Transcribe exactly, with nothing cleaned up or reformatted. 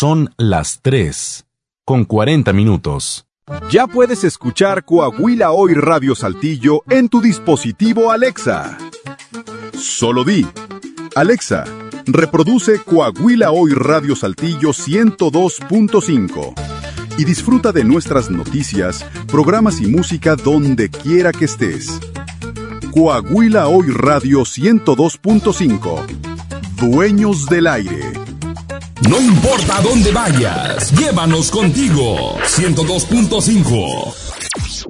Son las tres, con cuarenta minutos. Ya puedes escuchar Coahuila Hoy Radio Saltillo en tu dispositivo Alexa. Solo di: Alexa, reproduce Coahuila Hoy Radio Saltillo ciento dos punto cinco y disfruta de nuestras noticias, programas y música donde quiera que estés. Coahuila Hoy Radio ciento dos punto cinco. Dueños del aire. No importa a dónde vayas, llévanos contigo. ciento dos punto cinco.